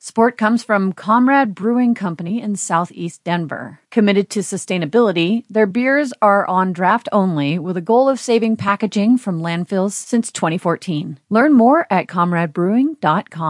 Support comes from Comrade Brewing Company in Southeast Denver. Committed to sustainability, their beers are on draft only with a goal of saving packaging from landfills since 2014. Learn more at comradebrewing.com.